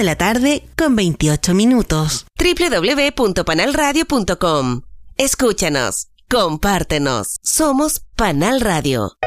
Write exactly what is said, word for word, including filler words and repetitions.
de la tarde con veintiocho minutos. doble u doble u doble u punto panal radio punto com. Escúchanos, compártenos. Somos Panal Radio.